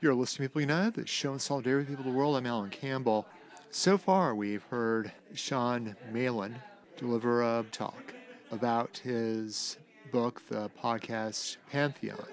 You're listening to People United, the show in solidarity with people of the world. I'm Alan Campbell. So far, we've heard Sean Malin deliver a talk about his book, the podcast Pantheon.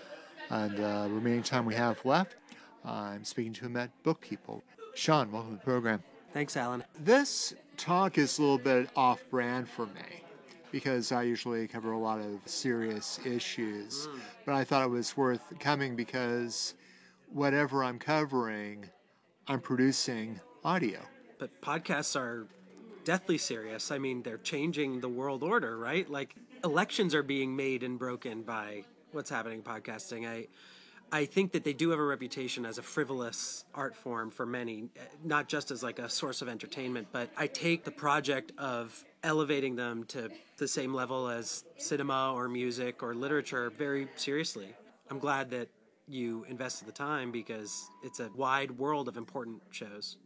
And the remaining time we have left, I'm speaking to him at Book People. Sean, welcome to the program. Thanks, Alan. This talk is a little bit off-brand for me because I usually cover a lot of serious issues. But I thought it was worth coming because whatever I'm covering, I'm producing audio. But podcasts are deathly serious. I mean, they're changing the world order, right? Like, elections are being made and broken by what's happening in podcasting. I think that they do have a reputation as a frivolous art form for many, not just as like a source of entertainment, but I take the project of elevating them to the same level as cinema or music or literature very seriously. I'm glad that you invested the time because it's a wide world of important shows.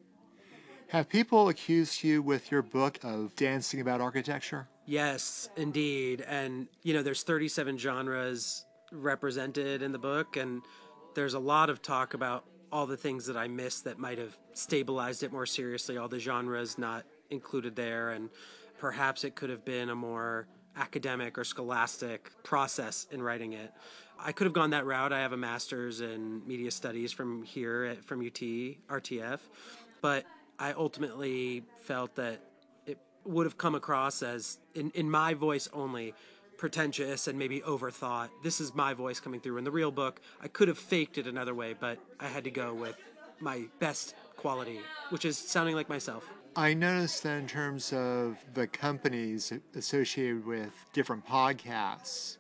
Have people accused you with your book of dancing about architecture? Yes, indeed. And, there's 37 genres represented in the book, and there's a lot of talk about all the things that I missed that might have stabilized it more seriously, all the genres not included there, and perhaps it could have been a more academic or scholastic process in writing it. I could have gone that route. I have a master's in media studies from UT, RTF, but I ultimately felt that it would have come across as, in my voice only, pretentious and maybe overthought. This is my voice coming through. In the real book, I could have faked it another way, but I had to go with my best quality, which is sounding like myself. I noticed that in terms of the companies associated with different podcasts,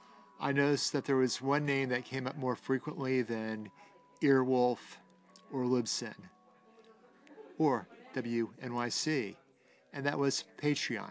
I noticed that there was one name that came up more frequently than Earwolf or Libsyn or WNYC, and that was Patreon.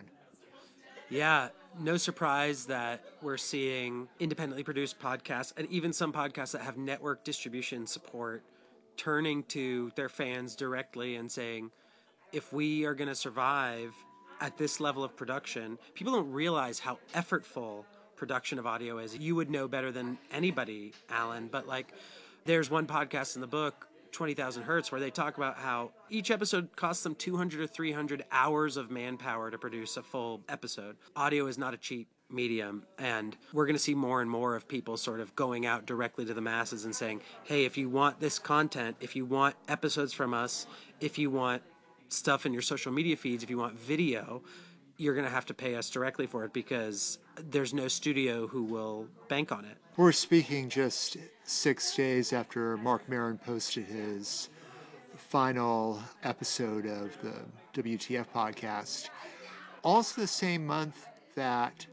Yeah, no surprise that we're seeing independently produced podcasts and even some podcasts that have network distribution support turning to their fans directly and saying, if we are going to survive at this level of production, people don't realize how effortful production of audio is. You would know better than anybody, Alan, but there's one podcast in the book, 20,000 Hertz, where they talk about how each episode costs them 200 or 300 hours of manpower to produce a full episode. Audio is not a cheap medium, and we're going to see more and more of people sort of going out directly to the masses and saying, hey, if you want this content, if you want episodes from us, if you want stuff in your social media feeds, if you want video, you're going to have to pay us directly for it because there's no studio who will bank on it. We're speaking just 6 days after Mark Maron posted his final episode of the WTF podcast. Also the same month that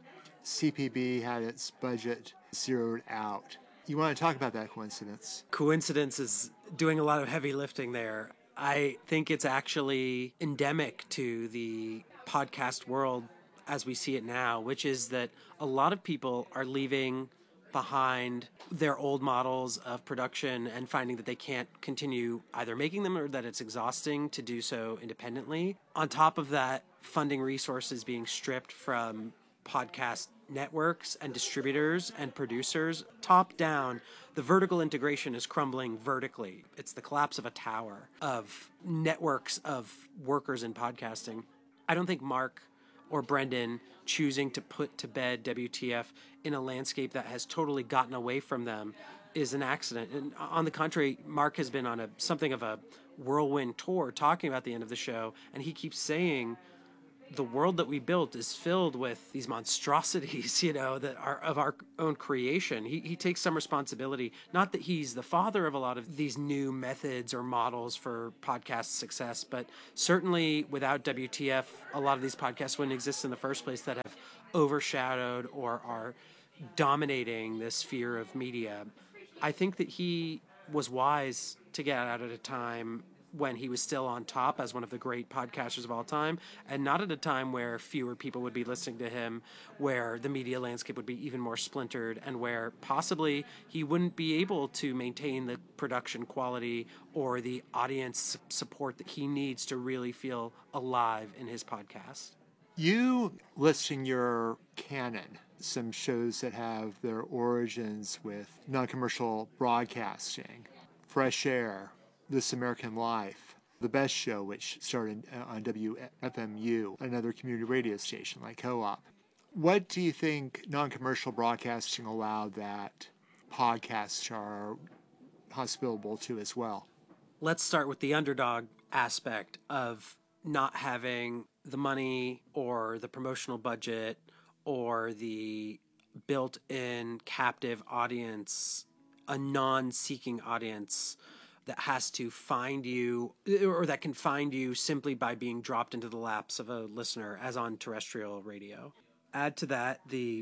CPB had its budget zeroed out. You want to talk about that coincidence? Coincidence is doing a lot of heavy lifting there. I think it's actually endemic to the podcast world as we see it now, which is that a lot of people are leaving behind their old models of production and finding that they can't continue either making them or that it's exhausting to do so independently. On top of that, funding resources being stripped from podcast networks and distributors and producers, top down, the vertical integration is crumbling vertically. It's the collapse of a tower of networks of workers in podcasting. I don't think Mark or Brendan choosing to put to bed WTF in a landscape that has totally gotten away from them is an accident. And on the contrary, Mark has been on something of a whirlwind tour talking about the end of the show, and he keeps saying the world that we built is filled with these monstrosities, that are of our own creation. He takes some responsibility. Not that he's the father of a lot of these new methods or models for podcast success, but certainly without WTF, a lot of these podcasts wouldn't exist in the first place that have overshadowed or are dominating this sphere of media. I think that he was wise to get out at a time when he was still on top as one of the great podcasters of all time, and not at a time where fewer people would be listening to him, where the media landscape would be even more splintered, and where possibly he wouldn't be able to maintain the production quality or the audience support that he needs to really feel alive in his podcast. You list in your canon some shows that have their origins with non-commercial broadcasting. Fresh Air, This American Life, The Best Show, which started on WFMU, another community radio station like Co-op. What do you think non-commercial broadcasting allowed that podcasts are hospitable to as well? Let's start with the underdog aspect of not having the money or the promotional budget or the built-in captive audience, a non-seeking audience that has to find you, or that can find you simply by being dropped into the laps of a listener, as on terrestrial radio. Add to that the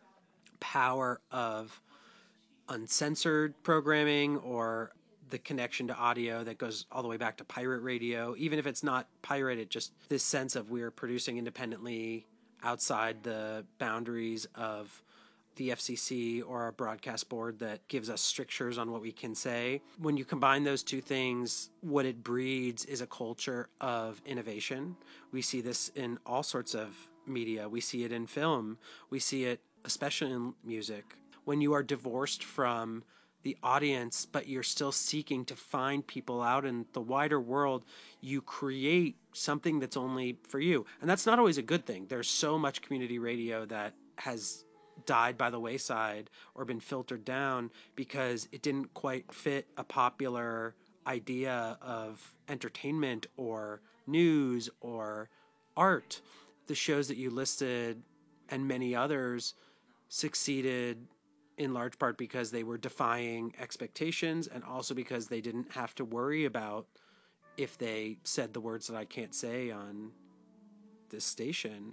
power of uncensored programming, or the connection to audio that goes all the way back to pirate radio. Even if it's not pirated, just this sense of we're producing independently outside the boundaries of the FCC or a broadcast board that gives us strictures on what we can say. When you combine those two things, what it breeds is a culture of innovation. We see this in all sorts of media. We see it in film. We see it especially in music. When you are divorced from the audience, but you're still seeking to find people out in the wider world, you create something that's only for you. And that's not always a good thing. There's so much community radio that has died by the wayside or been filtered down because it didn't quite fit a popular idea of entertainment or news or art. The shows that you listed and many others succeeded in large part because they were defying expectations, and also because they didn't have to worry about if they said the words that I can't say on this station,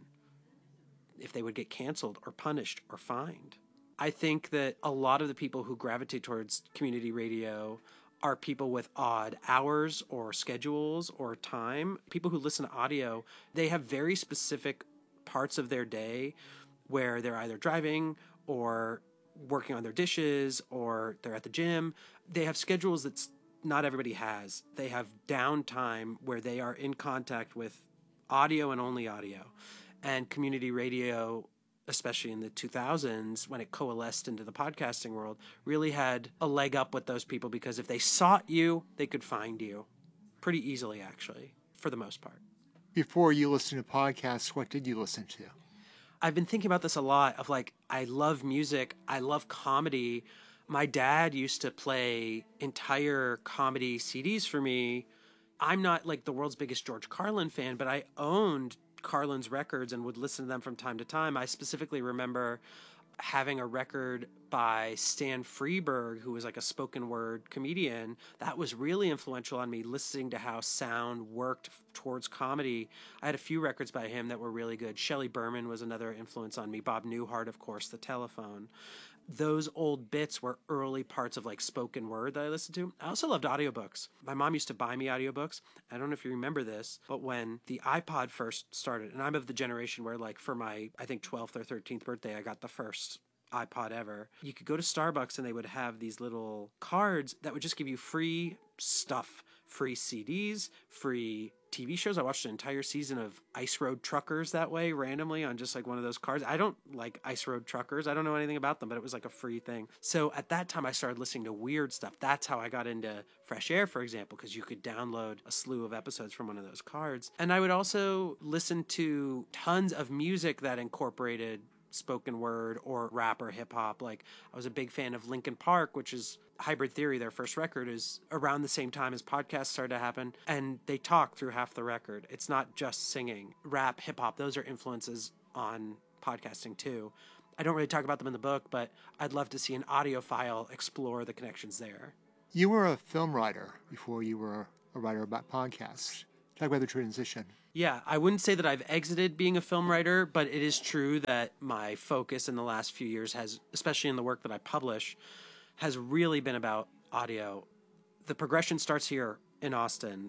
if they would get canceled or punished or fined. I think that a lot of the people who gravitate towards community radio are people with odd hours or schedules or time. People who listen to audio, they have very specific parts of their day where they're either driving or working on their dishes or they're at the gym. They have schedules that not everybody has. They have downtime where they are in contact with audio and only audio. And community radio, especially in the 2000s, when it coalesced into the podcasting world, really had a leg up with those people, because if they sought you, they could find you pretty easily, actually, for the most part. Before you listened to podcasts, what did you listen to? I've been thinking about this a lot of like, I love music. I love comedy. My dad used to play entire comedy CDs for me. I'm not like the world's biggest George Carlin fan, but I owned Carlin's records and would listen to them from time to time. I specifically remember having a record by Stan Freberg, who was like a spoken word comedian. That was really influential on me, listening to how sound worked towards comedy. I had a few records by him that were really good. Shelley Berman was another influence on me. Bob Newhart, of course, The Telephone. Those old bits were early parts of like spoken word that I listened to. I also loved audiobooks. My mom used to buy me audiobooks. I don't know if you remember this, but when the iPod first started, and I'm of the generation where like for my, I think 12th or 13th birthday, I got the first iPod ever. You could go to Starbucks and they would have these little cards that would just give you free stuff, free CDs, free TV shows. I watched an entire season of Ice Road Truckers that way, randomly, on just like one of those cards. I don't like Ice Road Truckers. I don't know anything about them, but it was like a free thing. So at that time, I started listening to weird stuff. That's how I got into Fresh Air, for example, because you could download a slew of episodes from one of those cards. And I would also listen to tons of music that incorporated spoken word or rap or hip hop. Like I was a big fan of Linkin Park, which is Hybrid Theory. Their first record is around the same time as podcasts started to happen, and they talk through half the record. It's not just singing. Rap, hip hop, those are influences on podcasting too. I don't really talk about them in the book, but I'd love to see an audiophile explore the connections there. You were a film writer before you were a writer about podcasts. Talk about the transition. Yeah, I wouldn't say that I've exited being a film writer, but it is true that my focus in the last few years has, especially in the work that I publish, has really been about audio. The progression starts here in Austin.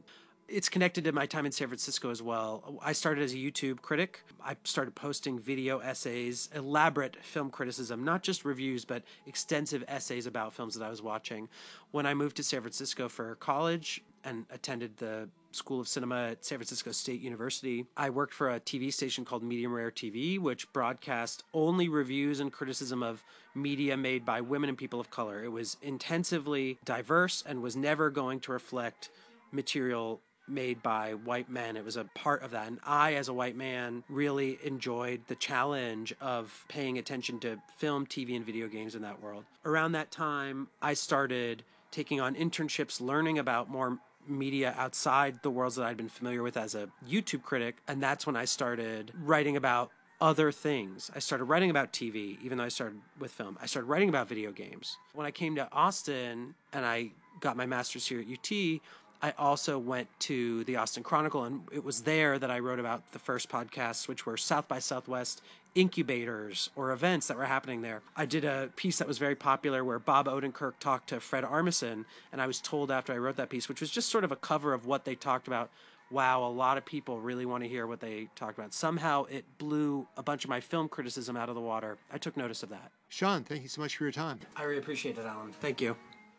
it's connected to my time in San Francisco as well. I started as a YouTube critic. I started posting video essays, elaborate film criticism, not just reviews, but extensive essays about films that I was watching. When I moved to San Francisco for college and attended the School of Cinema at San Francisco State University, I worked for a TV station called Medium Rare TV, which broadcast only reviews and criticism of media made by women and people of color. It was intensively diverse and was never going to reflect material made by white men. It was a part of that. And I, as a white man, really enjoyed the challenge of paying attention to film, TV, and video games in that world. Around that time, I started taking on internships, learning about more media outside the worlds that I'd been familiar with as a YouTube critic. And that's when I started writing about other things. I started writing about TV, even though I started with film. I started writing about video games. When I came to Austin and I got my master's here at UT, I also went to the Austin Chronicle, and it was there that I wrote about the first podcasts, which were South by Southwest incubators or events that were happening there. I did a piece that was very popular where Bob Odenkirk talked to Fred Armisen, and I was told after I wrote that piece, which was just sort of a cover of what they talked about, wow, a lot of people really want to hear what they talked about. Somehow it blew a bunch of my film criticism out of the water. I took notice of that. Sean, thank you so much for your time. I really appreciate it, Alan. Thank you.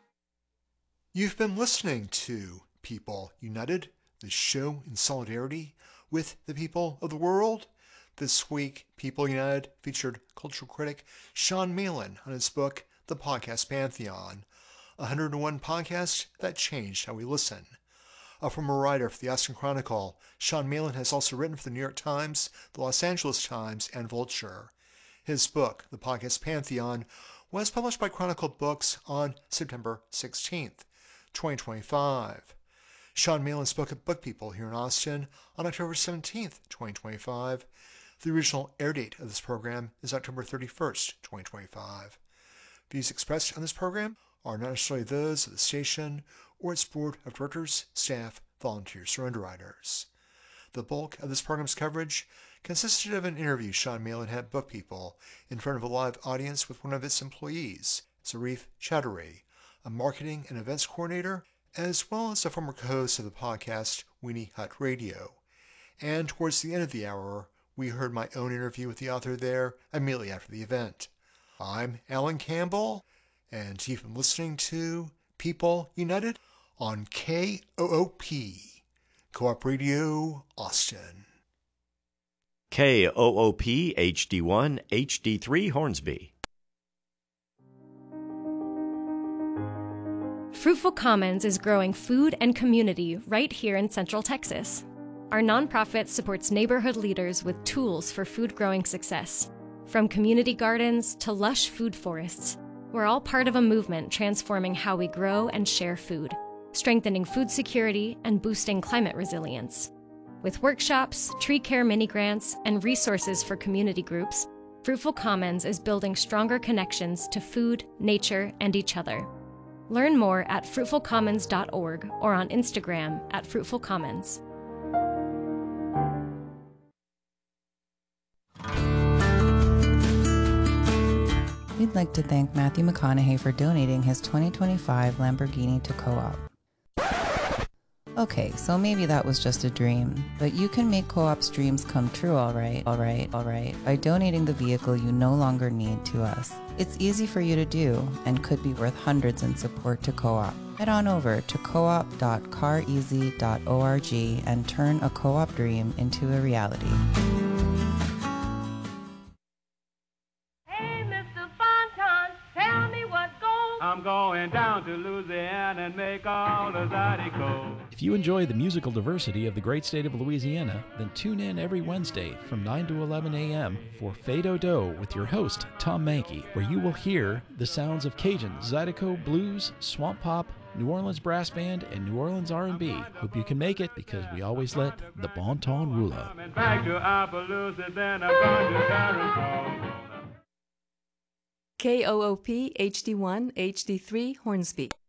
You've been listening to People United, the show in solidarity with the people of the world. This week, People United featured cultural critic Sean Malin on his book, The Podcast Pantheon, 101 podcasts that changed how we listen. A former writer for the Austin Chronicle, Sean Malin has also written for the New York Times, the Los Angeles Times, and Vulture. His book, The Podcast Pantheon, was published by Chronicle Books on September 16th, 2025. Sean Malin spoke at Book People here in Austin on October 17th, 2025. The original air date of this program is October 31st, 2025. Views expressed on this program are not necessarily those of the station or its board of directors, staff, volunteers, or underwriters. The bulk of this program's coverage consisted of an interview Sean Malin had at Book People in front of a live audience with one of its employees, Zarif Chaudhary, a marketing and events coordinator, as well as a former co-host of the podcast Weenie Hut Radio. And towards the end of the hour, we heard my own interview with the author there immediately after the event. I'm Alan Campbell, and you've been listening to People United on KOOP, Co-op Radio, Austin. KOOP HD1, HD3 Hornsby. Fruitful Commons is growing food and community right here in Central Texas. Our nonprofit supports neighborhood leaders with tools for food growing success. From community gardens to lush food forests, we're all part of a movement transforming how we grow and share food, strengthening food security and boosting climate resilience. With workshops, tree care mini-grants, and resources for community groups, Fruitful Commons is building stronger connections to food, nature, and each other. Learn more at fruitfulcommons.org or on Instagram at fruitfulcommons. We'd like to thank Matthew McConaughey for donating his 2025 Lamborghini to Co-op. Okay, so maybe that was just a dream, but you can make Co-op's dreams come true, all right, by donating the vehicle you no longer need to us. It's easy for you to do and could be worth hundreds in support to Co-op. Head on over to coop.careasy.org and turn a Co-op dream into a reality. Hey, Mr. Fonton, tell me what goes. I'm going down to Louisiana and make all the Zydeco. If you enjoy the musical diversity of the great state of Louisiana, then tune in every Wednesday from 9 to 11 a.m. for Fado Do with your host, Tom Mankey, where you will hear the sounds of Cajun, Zydeco, blues, swamp pop, New Orleans brass band, and New Orleans R&B. Hope you can make it because we always let the bon ton rule out. Back to Appaloosa, then I'm going to Tarrant. KOOP HD1 HD3 Hornsby.